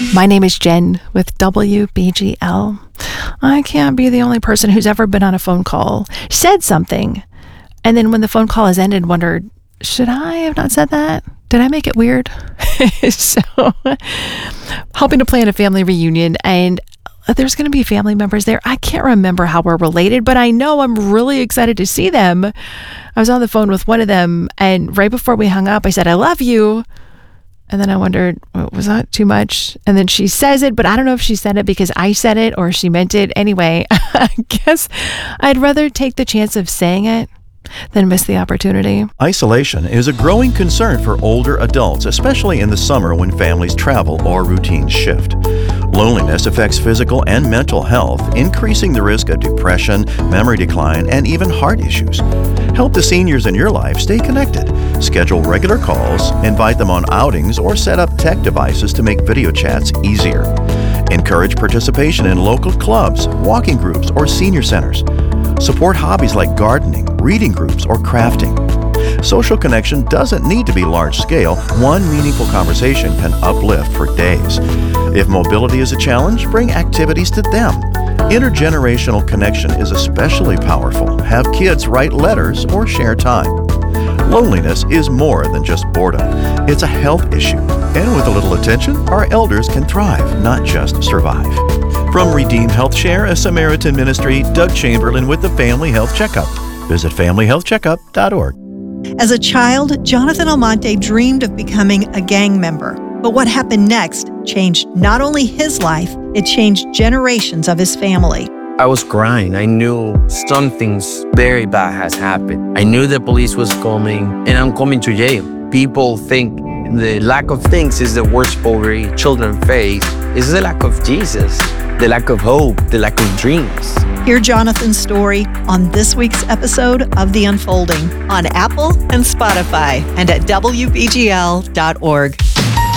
My name is Jen with WBGL. I can't be the only person who's ever been on a phone call, said something, and then when the phone call has ended, wondered, should I have not said that? Did I make it weird? So, helping to plan a family reunion, and there's going to be family members there. I can't remember how we're related, but I know I'm really excited to see them. I was on the phone with one of them, and right before we hung up, I said, I love you. And then I wondered, was that too much? And then she says it, but I don't know if she said it because I said it or she meant it. Anyway, I guess I'd rather take the chance of saying it than miss the opportunity. Isolation is a growing concern for older adults, especially in the summer when families travel or routines shift. Loneliness affects physical and mental health, increasing the risk of depression, memory decline, and even heart issues. Help the seniors in your life stay connected. Schedule regular calls, invite them on outings, or set up tech devices to make video chats easier. Encourage participation in local clubs, walking groups, or senior centers. Support hobbies like gardening, reading groups, or crafting. Social connection doesn't need to be large scale. One meaningful conversation can uplift for days. If mobility is a challenge, bring activities to them. Intergenerational connection is especially powerful. Have kids write letters or share time. Loneliness is more than just boredom. It's a health issue. And with a little attention, our elders can thrive, not just survive. From Redeem Health Share, a Samaritan ministry, Doug Chamberlain with the Family Health Checkup. Visit familyhealthcheckup.org. As a child, Jonathan Almonte dreamed of becoming a gang member. But what happened next changed not only his life, it changed generations of his family. I was crying. I knew something's very bad has happened. I knew the police was coming and I'm coming to jail. People think the lack of things is the worst poverty children face. It's the lack of Jesus, the lack of hope, the lack of dreams. Hear Jonathan's story on this week's episode of The Unfolding on Apple and Spotify and at WBGL.org.